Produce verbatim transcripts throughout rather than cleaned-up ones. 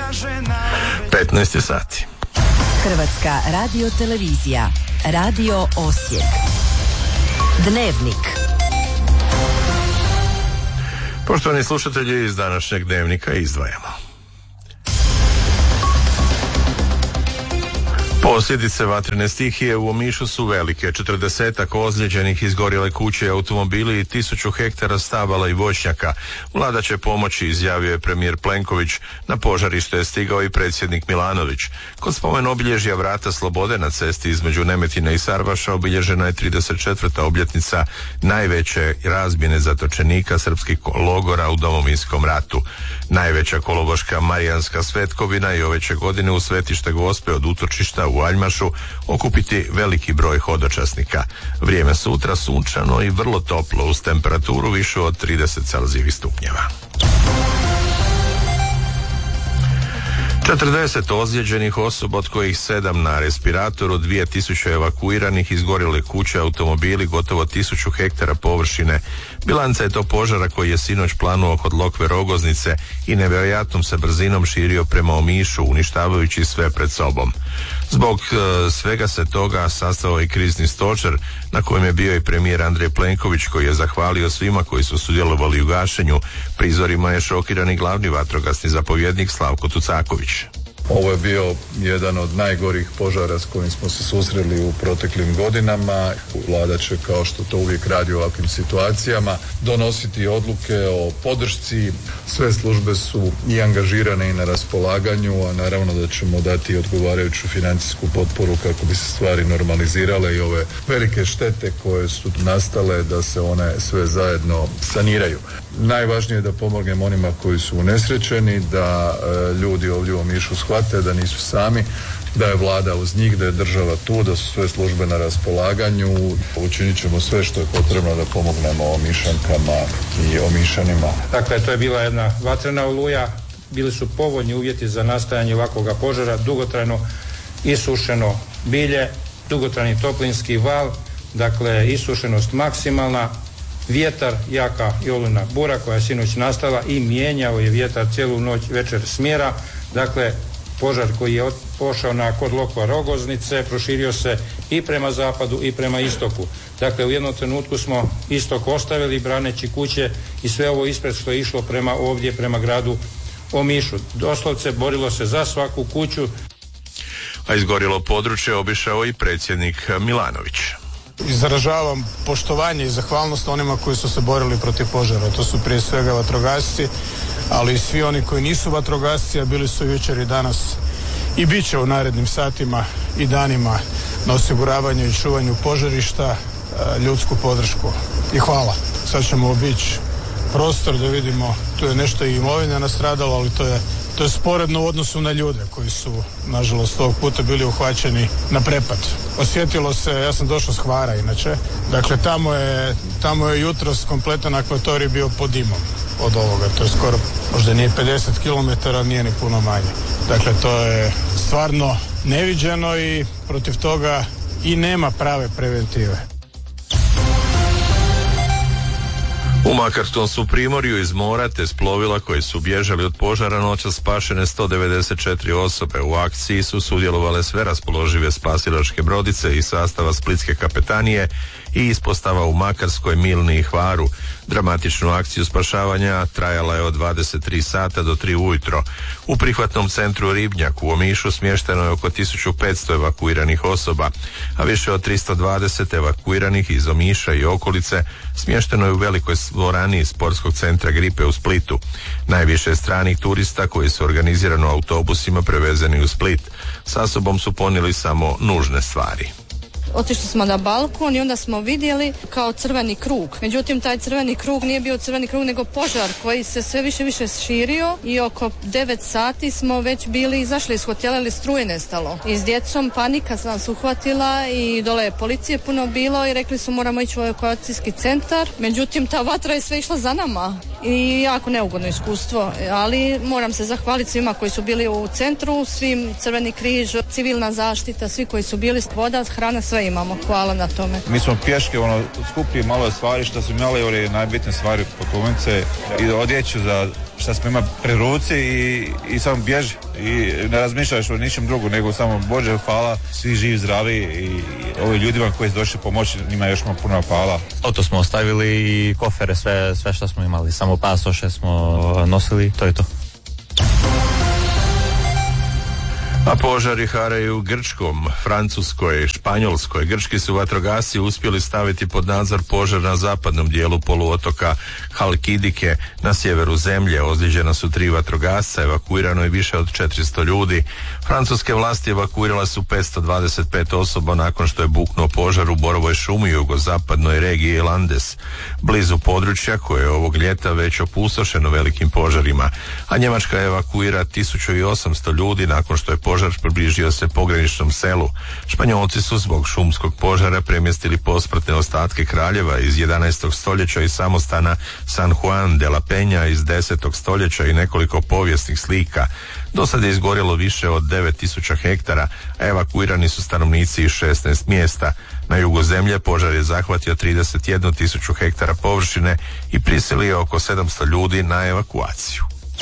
petnaest je sati. Hrvatska radiotelevizija, Radio Osijek. Dnevnik. Poštovani slušatelji, iz današnjeg dnevnika izdvajamo. Posljedice vatrene stihije u Omišu su velike. Četrdesetak ozlijeđenih, izgorjele kuće i automobili i tisuću hektara stabala i voćnjaka. Vlada će pomoći, izjavio je premijer Plenković. Na požarište je stigao i predsjednik Milanović. Kod spomen obilježja Vrata slobode na cesti između Nemetine i Sarvaša obilježena je trideset četvrta obljetnica najveće razbijene zatočenika srpskih logora u Domovinskom ratu. Najveća kolovoška marijanska svetkovina i ove će godine u Svetište Gospe od utočišta u Aljmašu okupiti veliki broj hodočasnika. Vrijeme sutra sunčano i vrlo toplo uz temperaturu višu od trideset celzijevih stupnjeva. četrdeset ozlijeđenih osoba, od kojih sedam na respiratoru, dvije tisuće evakuiranih, izgorjele kuće, automobili, gotovo tisuću hektara površine. Bilanca je to požara koji je sinoć planuo kod Lokve Rogoznice i nevjerojatnom se brzinom širio prema Omišu, uništavajući sve pred sobom. Zbog e, svega se toga sastao i krizni stožer na kojem je bio i premijer Andrej Plenković, koji je zahvalio svima koji su sudjelovali u gašenju. Prizorima je šokiran i glavni vatrogasni zapovjednik Slavko Tucaković. Ovo je bio jedan od najgorih požara s kojim smo se susreli u proteklim godinama. Vlada će, kao što to uvijek radi u ovakvim situacijama, donositi odluke o podršci. Sve službe su i angažirane i na raspolaganju, a naravno da ćemo dati odgovarajuću financijsku potporu kako bi se stvari normalizirale i ove velike štete koje su nastale da se one sve zajedno saniraju. Najvažnije je da pomognemo onima koji su unesrećeni, da e, ljudi ovdje u Omišu shvate da nisu sami, da je vlada uz njih, da je država tu, da su sve službe na raspolaganju. Učinit ćemo sve što je potrebno da pomognemo Omišankama i Omišanima. Dakle, to je bila jedna vatrena oluja, bili su povoljni uvjeti za nastajanje ovakvoga požara, dugotrajno isušeno bilje, dugotrajni toplinski val, dakle isušenost maksimalna, vjetar, jaka i olujna bura koja je sinoć nastala i mijenjao je vjetar cijelu noć, večer smjera. Dakle, požar koji je pošao na kod Lokva Rogoznice proširio se i prema zapadu i prema istoku. Dakle, u jednom trenutku smo istok ostavili braneći kuće i sve ovo ispred što je išlo prema ovdje, prema gradu Omišu. Doslovce borilo se za svaku kuću. A izgorjelo područje obišao i predsjednik Milanović. Izražavam poštovanje i zahvalnost onima koji su se borili protiv požara. To su prije svega vatrogasci, ali i svi oni koji nisu vatrogasci, a bili su jučer i danas i bit će u narednim satima i danima na osiguravanju i čuvanju požarišta, ljudsku podršku. I hvala. Sad ćemo obići prostor da vidimo, tu je nešto i imovine nastradalo, ali to je To je sporedno u odnosu na ljude koji su, nažalost, ovog puta bili uhvaćeni na prepad. Osjetilo se, ja sam došao s Hvara inače, dakle tamo je, tamo je jutros kompletan akvatorij bio pod dimom od ovoga, to je skoro, možda nije pedeset kilometara, nije ni puno manje. Dakle, to je stvarno neviđeno i protiv toga i nema prave preventive. U Makarskom su primorju iz mora te s plovila koji su bježali od požara noćas spašene sto devedeset četiri osobe. U akciji su sudjelovale sve raspoložive spasilačke brodice iz sastava Splitske kapetanije i ispostava u Makarskoj, Milni i Hvaru. Dramatičnu akciju spašavanja trajala je od dvadeset tri sata do tri ujutro. U prihvatnom centru Ribnjak u Omišu smješteno je oko tisuću petsto evakuiranih osoba, a više od tristo dvadeset evakuiranih iz Omiša i okolice smješteno je u velikoj dvorani sportskog centra Gripe u Splitu. Najviše stranih turista koji su organizirano autobusima prevezeni u Split. Sa sobom su ponijeli samo nužne stvari. Otišli smo na balkon i onda smo vidjeli kao crveni krug. Međutim, taj crveni krug nije bio crveni krug, nego požar koji se sve više više širio i oko devet sati smo već bili izašli iz hotela ili struje nestalo. I s djecom panika nas uhvatila i dole je policije puno bilo i rekli su moramo ići u evakuacijski centar. Međutim, ta vatra je sve išla za nama i jako neugodno iskustvo, ali moram se zahvaliti svima koji su bili u centru, svim Crveni križ, civilna zaštita, svi koji su bili, voda, hrana, sve imamo. Hvala na tome. Mi smo pješke ono, skupili malo stvari što smo imali, ali najbitnije stvari, putovnice i odjeću za šta smo ima pri ruci i, i samo bježi i ne razmišljaš o ničem drugu nego samo Bože hvala, svi živi, zdravi i, i ovi ljudima koji su došli pomoći, njima još malo puno hvala. Auto smo ostavili i kofere, sve, sve što smo imali, samo pasoše smo nosili, to je to. A požari haraju u Grčkom, Francuskoj, Španjolskoj. Grčki su vatrogasci uspjeli staviti pod nadzor požar na zapadnom dijelu poluotoka Halkidike na sjeveru zemlje. Ozlijeđena su tri vatrogasca, evakuirano je više od četiristo ljudi. Francuske vlasti evakuirale su petsto dvadeset pet osoba nakon što je buknuo požar u borovoj šumi u jugozapadnoj regiji Landes, blizu područja koje je ovog ljeta već opustošeno velikim požarima. A Njemačka evakuira tisuću osamsto ljudi nakon što je požar Požar približio se pograničnom selu. Španjolci su zbog šumskog požara premjestili posmrtne ostatke kraljeva iz jedanaestog stoljeća i samostana San Juan de la Peña iz desetog stoljeća i nekoliko povijesnih slika. Do sad je izgorjelo više od devet tisuća hektara, a evakuirani su stanovnici iz šesnaest mjesta. Na jugu zemlje požar je zahvatio trideset jednu tisuću hektara površine i prisilio oko sedamsto ljudi na evakuaciju.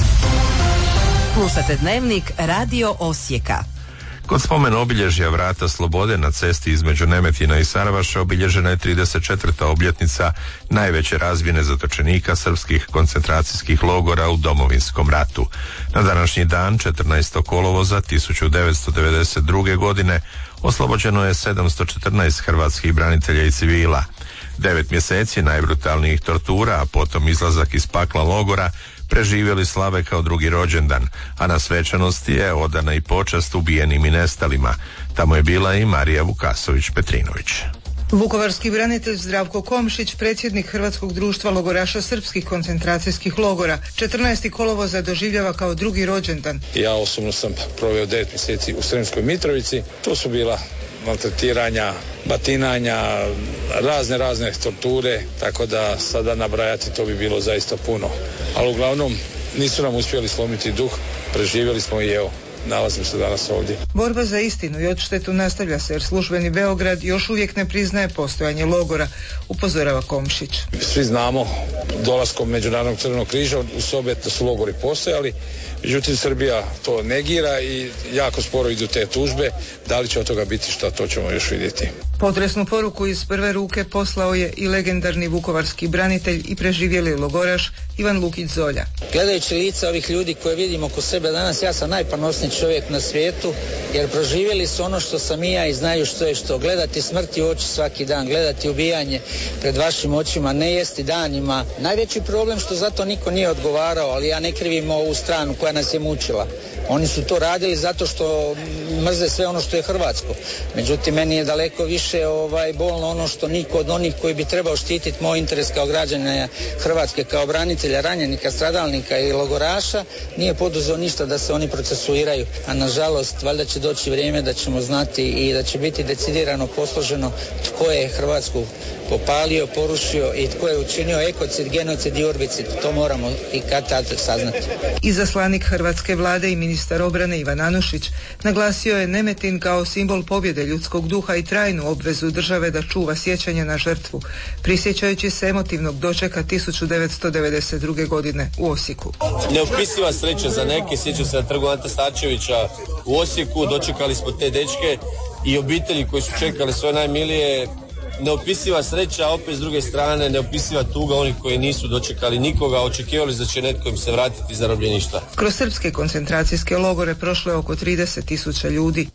Slušate Dnevnik Radio Osijeka. Kod spomen obilježja Vrata slobode na cesti između Nemetina i Saravaša obilježena je trideset četvrta obljetnica najveće razbijene zatočenika srpskih koncentracijskih logora u Domovinskom ratu. Na današnji dan, četrnaestog kolovoza tisuću devetsto devedeset druge. godine, oslobođeno je sedamsto četrnaest hrvatskih branitelja i civila. Devet mjeseci najbrutalnijih tortura, a potom izlazak iz pakla logora, preživjeli slave kao drugi rođendan, a na svečanosti je odana i počast ubijenim i nestalima. Tamo je bila i Marija Vukasović-Petrinović. Vukovarski branitelj Zdravko Komšić, predsjednik Hrvatskog društva logoraša srpskih koncentracijskih logora, četrnaestog kolovoza doživljava kao drugi rođendan. Ja osobno sam proveo devet mjeseci u Sremskoj Mitrovici. To su bila maltretiranja, batinanja, razne razne torture, tako da sada nabrajati to bi bilo zaista puno. Ali uglavnom nisu nam uspjeli slomiti duh, preživjeli smo i evo, nalazim se danas ovdje. Borba za istinu i odštetu nastavlja se jer službeni Beograd još uvijek ne priznaje postojanje logora, upozorava Komšić. Svi znamo dolaskom Međunarodnog crvenog križa u Sobet da su logori postojali, međutim Srbija to negira i jako sporo idu te tužbe. Da li će od toga biti šta, to ćemo još vidjeti. Potresnu poruku iz prve ruke poslao je i legendarni vukovarski branitelj i preživjeli logoraš Ivan Lukić Zolja. Gledajući lica ovih ljudi koje vidimo oko sebe danas, ja sam najponosniji čovjek na svijetu jer proživjeli su ono što sam i ja i znaju što je što. Gledati smrti u oči svaki dan, gledati ubijanje pred vašim očima, ne jesti danima. Najveći problem što zato niko nije odgovarao, ali ja ne krivim ovu stranu koja nas je mučila. Oni su to radili zato što mrze sve ono što je hrvatsko. Međutim, meni je daleko više ovaj, bolno ono što niko od onih koji bi trebao štititi moj interes kao građana Hrvatske, kao branitelja, ranjenika, stradalnika i logoraša, nije poduzeo ništa da se oni procesuiraju. A nažalost, valjda će doći vrijeme da ćemo znati i da će biti decidirano posloženo tko je Hrvatsku popalio, porušio i tko je učinio ekocid, genocid i urbicid. To moramo i kad tad saznati. Izaslanik hrvatske vlade i ministar obrane Ivan Anušić naglasio je Nemetin kao simbol pobjede ljudskog duha i trajnu obvezu države da čuva sjećanje na žrtvu, prisjećajući se emotivnog dočeka tisuću devetsto devedeset druge. godine u Osijeku. Neopisiva sreća za neke, sjećam se na trgu Ante Starčevića u Osijeku, dočekali smo te dečke i obitelji koji su čekali svoje najmilije. Neopisiva sreća, a opet s druge strane neopisiva tuga onih koji nisu dočekali nikoga, očekivali da će netko im se vratiti iz zarobljeništva. Kroz srpske koncentracijske logore prošlo je oko trideset tisuća ljudi.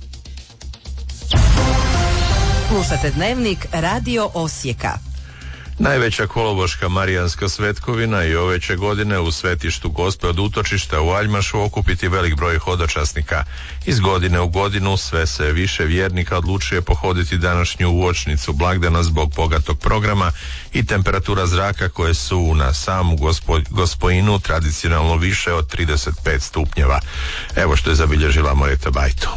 Slušate Dnevnik Radio Osijeka. Najveća kolovoška marijanska svetkovina i ove će godine u svetištu Gospe od utočišta u Aljmašu okupiti velik broj hodočasnika. Iz godine u godinu sve se više vjernika odlučuje pohoditi današnju uočnicu blagdana zbog bogatog programa i temperatura zraka koje su na samu gospo, Gospojinu tradicionalno više od trideset pet stupnjeva. Evo što je zabilježila Moreta Bajto.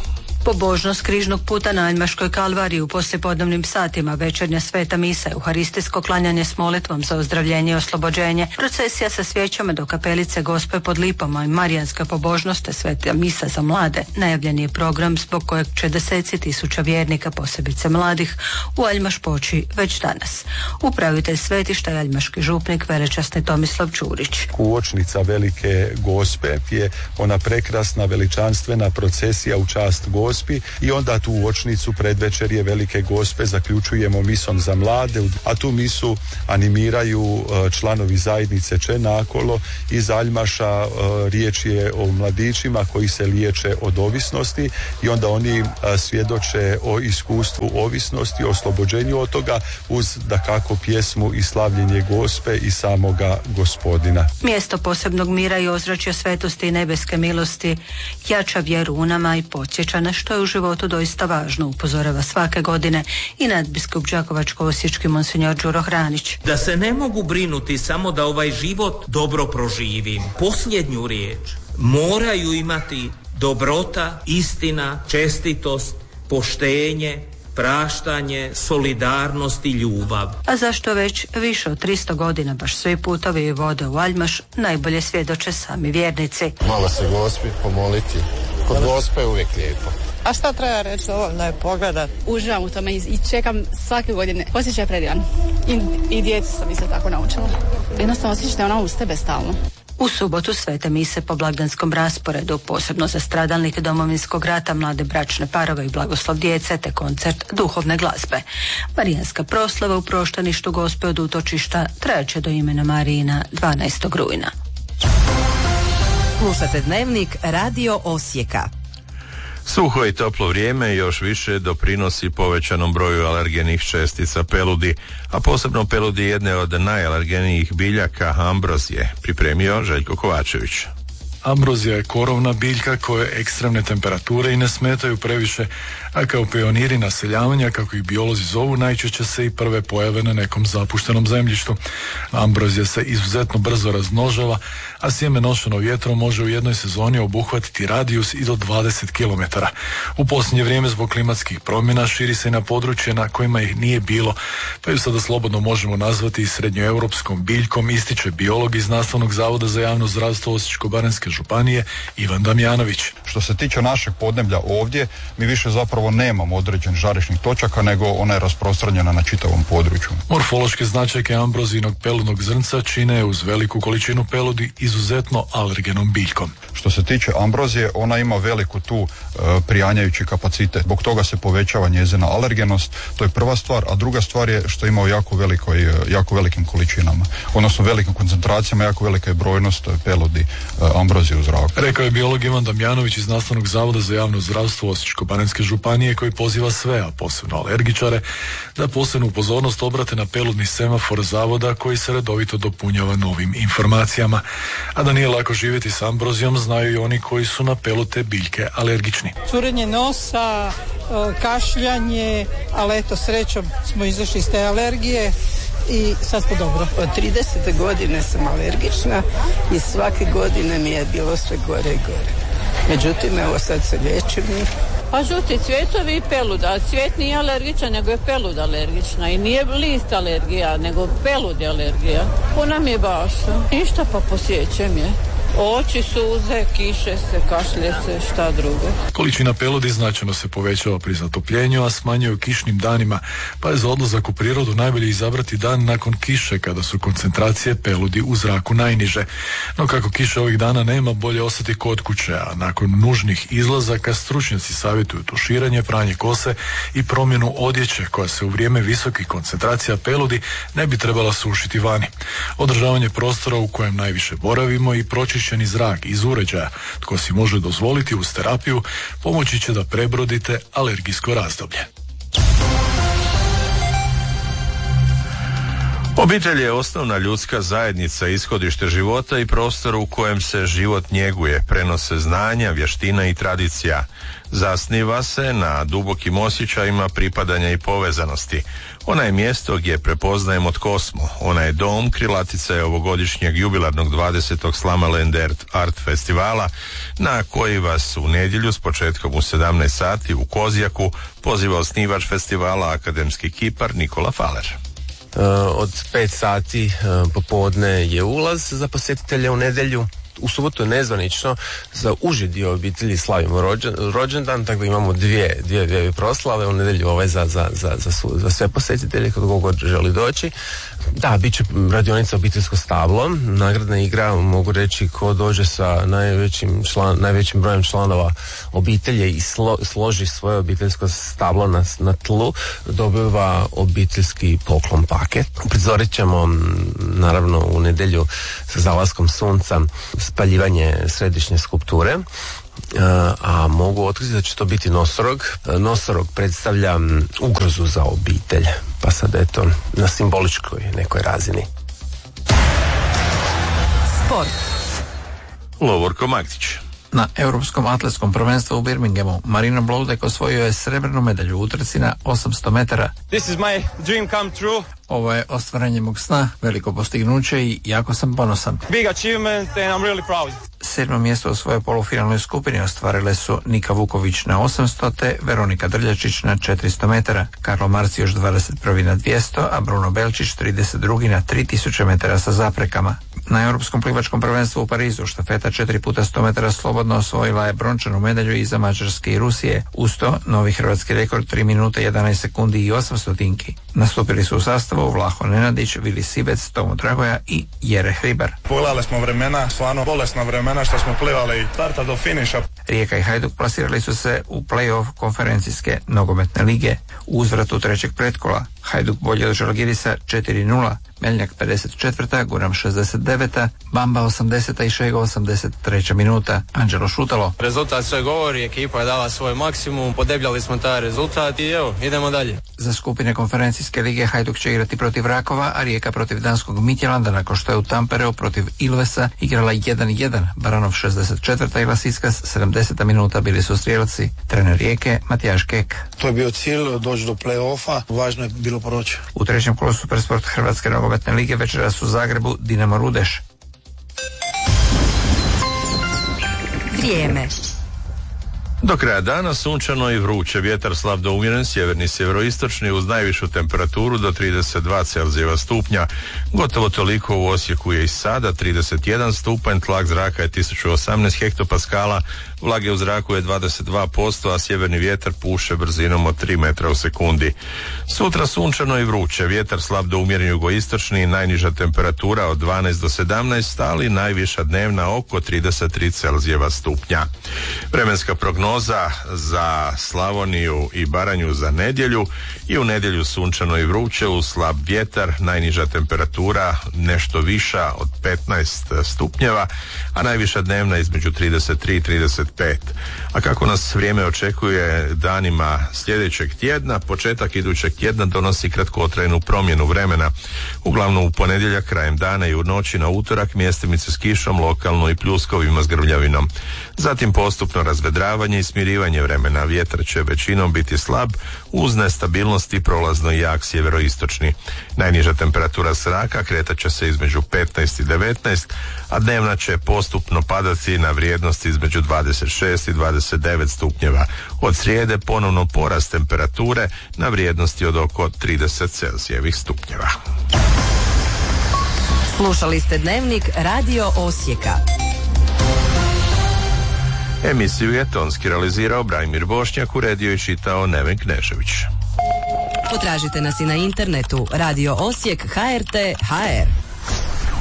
Pobožnost križnog puta na Aljmaškoj kalvariji u poslijepodnevnim satima, večernja sveta misa, euharistijsko klanjanje s molitvom za ozdravljenje i oslobođenje, procesija sa svijećama do kapelice Gospe pod lipama i marijanska pobožnost te sveta misa za mlade najavljen je program zbog kojeg će deseci tisuća vjernika, posebice mladih, u Aljmaš poći već danas. Upravitelj svetišta je aljmaški župnik velečasni Tomislav Čurić. Uočnica Velike Gospe je ona prekrasna veličanstvena procesija u čast Gospi i onda tu uočnicu predvečerje Velike Gospe zaključujemo misom za mlade, a tu misu animiraju članovi zajednice Čenakolo iz Aljmaša. Riječ je o mladićima koji se liječe od ovisnosti i onda oni svjedoče o iskustvu ovisnosti, o oslobođenju od toga uz dakako pjesmu i slavljenje Gospe i samoga Gospodina. Mjesto posebnog mira i ozračja svetosti i nebeske milosti jača vjeru u nama i podsjeća na što je u životu doista važno, upozorava svake godine i nadbiskup đakovačko-osječki monsinjor Đuro Hranić. Da se ne mogu brinuti samo da ovaj život dobro proživim. Posljednju riječ moraju imati dobrota, istina, čestitost, poštenje, praštanje, solidarnost i ljubav. A zašto već više od tristo godina baš svi putovi i vode u Aljmaš najbolje svjedoče sami vjernici. Malo se Gospi pomoliti. Kod Gospe je uvijek lijepo. A šta treba reći, dovoljno je pogledat. Uživam u tome i čekam svake godine. Osjećaj je predivan. I, i djecu sam isto tako naučila. Jednostavno osjećaj ona uz tebe stalno. U subotu svete mise po blagdanskom rasporedu, posebno za stradalnike Domovinskog rata, mlade bračne parove i blagoslov djece, te koncert duhovne glazbe. Marijanska proslava u prošteništu Gospe od utočišta trajaće do imena Marijina dvanaestog rujna. Slušate Dnevnik Radio Osijeka. Suho i toplo vrijeme još više doprinosi povećanom broju alergenih čestica peludi, a posebno peludi jedne od najalergenijih biljaka ambrozije, pripremio Željko Kovačević. Ambrozija je korovna biljka koje ekstremne temperature i ne smetaju previše, a kao pioniri naseljavanja, kako ih biolozi zovu, najčešće se i prve pojave na nekom zapuštenom zemljištu. Ambrozija se izuzetno brzo razmnožava, a sjeme nošeno vjetrom može u jednoj sezoni obuhvatiti radijus i do dvadeset kilometara. U posljednje vrijeme zbog klimatskih promjena širi se i na područje na kojima ih nije bilo, pa ju sada slobodno možemo nazvati i srednjoeuropskom biljkom, ističe biolog iz Nastavnog zavoda za javno zdravstvo Osječko-baranjske županije Ivan Damjanović. Što se tiče našeg podneblja ovdje, mi više zapravo nemamo određenih žarišnih točaka, nego ona je rasprostranjena na čitavom području. Morfološke značajke ambrozijinog peludnog zrnca čine uz veliku količinu peludi izuzetno alergenom biljkom. Što se tiče ambrozije, ona ima veliku tu e, prijanjajući kapacitet. Zbog toga se povećava njezina alergenost. To je prva stvar, a druga stvar je što ima u jako, velikoj, jako velikim količinama, odnosno velikim koncentracijama, jako velika je brojnost peludi e, ambrozije u zraku. Rekao je biolog Ivan Damjanović iz Nastavnog zavoda za javno zdravstvo Osječko-baranjske županije, koji poziva sve, a posebno alergičare, da posebnu pozornost obrate na peludni semafor zavoda koji se redovito dopunjava novim informacijama. A da nije lako živjeti s ambrozijom znaju i oni koji su na pelute biljke alergični. Curenje nosa, kašljanje, ali eto srećom smo izašli iz te alergije i sad smo dobro. Od tridesete godine sam alergična i svake godine mi je bilo sve gore i gore. Međutim, evo sad se liječim. Pa žuti cvjetovi i peluda. Cvjet nije alergičan, nego je pelud alergična. I nije list alergija, nego pelud je alergija. Puna mi je baša. Ništa, pa posjećem je. Oči suze, kiše se, kašlje se, šta drugo. Količina peludi značajno se povećava pri zatopljenju, a smanjuje u kišnim danima, pa je za odlazak u prirodu najbolje izabrati dan nakon kiše, kada su koncentracije peludi u zraku najniže. No kako kiše ovih dana nema, bolje ostati kod kuće, a nakon nužnih izlazaka stručnjaci savjetuju tuširanje, pranje kose i promjenu odjeće koja se u vrijeme visokih koncentracija peludi ne bi trebala sušiti vani. Održavanje prostora u kojem najviše boravimo i pročišćenje zrak iz uređaja, tko si može dozvoliti uz terapiju, pomoći će da prebrodite alergijsko razdoblje. Obitelj je osnovna ljudska zajednica, ishodište života i prostor u kojem se život njeguje, prenose znanja, vještina i tradicija. Zasniva se na dubokim osjećajima pripadanja i povezanosti. Ona je mjesto gdje prepoznajemo tko smo. Ona je dom, krilatica je ovogodišnjeg jubilarnog dvadesetog Slamaland Art Festivala, na koji vas u nedjelju s početkom u sedamnaest sati u Kozjaku poziva osnivač festivala, akademski kipar Nikola Faler. Od pet sati popodne je ulaz za posjetitelje u nedjelju. U subotu je nezvanično za uži dio obitelji slavimo rođen, rođendan, tako da imamo dvije, dvije, dvije proslave u nedjelju ovaj za, za, za, za, za sve posjetitelje kako god želi doći. Da, bit će radionica obiteljsko stablo, nagradna igra, mogu reći ko dođe sa najvećim, član, najvećim brojem članova obitelje i slo, složi svoje obiteljsko stablo na, na tlu, dobiva obiteljski poklon paket. Prizorit ćemo naravno u nedjelju sa zalaskom sunca spaljivanje središnje skulpture, a mogu otkriti da će to biti nosorog. Nosorog predstavlja ugrozu za obitelj, pa sad eto na simboličkoj nekoj razini. Sport. Lovorko Magdić. Na Europskom atletskom prvenstvu u Birminghamu Marino Bloudek osvojio je srebrnu medalju u utrci na osamsto metara. This is my dream come true. Ovo je ostvarenje mog sna, veliko postignuće i jako sam ponosan. Big achievement and I'm really proud. Sedmo mjesto u svojoj polufinalnoj skupini ostvarile su Nika Vuković na osamsto te Veronika Drljačić na četiristo metara, Karlo Marcijoš dvadeset prvi na dvjesto, a Bruno Belčić trideset drugi na tri tisuće metara sa zaprekama. Na Europskom plivačkom prvenstvu u Parizu štafeta četiri puta sto metara slobodno osvojila je brončanu medalju iza Mađarske i Rusije. Uz to novi hrvatski rekord tri minute jedanaest sekundi i osam stotinki. Nastupili su u sastavu Vlaho Nenadić, Vili Sibec, Tomo Dragoja i Jere Hribar. Pogledali smo vremena, stvarno bolesna vremena što smo plivali starta do finiša. Rijeka i Hajduk plasirali su se u play-off konferencijske nogometne lige. U uzvratu trećeg pretkola Hajduk bolje od Žalgirisa četiri nula, Meljnjak pedeset četvrta, Guram šezdeset deveta, Bamba osamdeseta i Šego osamdeset treća minuta. Anđelo Šutalo. Rezultat sve govori, ekipa je dala svoj maksimum, podebljali smo taj rezultat i evo, idemo dalje. Za skupine konferencijske lige Hajduk će igrati protiv Rakova, a Rijeka protiv danskog Midtjylanda, nakon što je u Tampereu protiv Ilvesa igrala jedan jedan. Baranov šezdeset četvrta i Lasickas sedamdeseta minuta bili su strijelci. Trener Rijeke Matijaš Kek. To je bio cilj, doći do play-offa, važno je bilo proći. U trećem kolu Supersport Hrvatske nogometne lige večeras u Zagrebu Dinamo Rudeš. Vrijeme. Do kraja dana sunčano i vruće, vjetar slab do umjeren, sjeverni sjeveroistočni uz najvišu temperaturu do trideset dva Celzijeva stupnja. Gotovo toliko u Osijeku je i sada, trideset jedan stupanj, tlak zraka je tisuću osamnaest hektopaskala, vlage u zraku je dvadeset dva posto, a sjeverni vjetar puše brzinom od tri metra u sekundi. Sutra sunčano i vruće, vjetar slab do umjeren jugoistočni, najniža temperatura od dvanaest do sedamnaest, ali najviša dnevna oko trideset tri Celzijeva stupnja. Vremenska prognoza za Slavoniju i Baranju za nedjelju: i u nedjelju sunčano i vruće uz slab vjetar, najniža temperatura nešto viša od petnaest stupnjeva, a najviša dnevna između trideset tri i trideset pet. A kako nas vrijeme očekuje danima sljedećeg tjedna, početak idućeg tjedna donosi kratkotrajnu promjenu vremena. Uglavnom u ponedjeljak krajem dana i u noći na utorak mjestimice s kišom, lokalno i pljuskovima s grmljavinom. Zatim postupno razvedravanje i smirivanje vremena. Vjetar će većinom biti slab uz nestabilnost i prolazno jak sjeveroistočni. Najniža temperatura zraka kretat će se između petnaest i devetnaest, a dnevna će postupno padati na vrijednosti između dvadeset šest i dvadeset devet stupnjeva. Od srijede ponovno porast temperature na vrijednosti od oko trideset Celzijevih stupnjeva. Slušali ste Dnevnik Radio Osijeka. Emisiju je tonski realizirao Branimir Bošnjak, uredio i čitao Neven Knežević. Potražite nas i na internetu radio osijek haer te haer.